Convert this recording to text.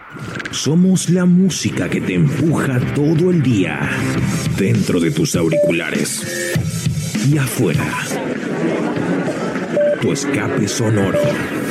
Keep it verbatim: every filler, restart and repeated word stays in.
Somos la música que te empuja todo el día, dentro de tus auriculares y afuera. Tu escape sonoro.